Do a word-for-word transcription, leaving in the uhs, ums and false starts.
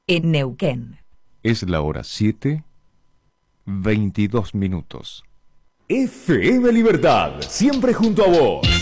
en Neuquén. Es la hora siete, veintidós minutos. F M Libertad, siempre junto a vos.